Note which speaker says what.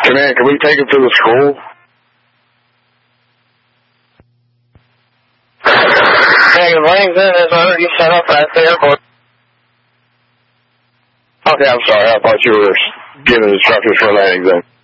Speaker 1: Command, can we take him to the school?
Speaker 2: Hey, Langdon is already set up at the airport.
Speaker 1: Okay, I'm sorry. I thought you were giving instructions for landing zone.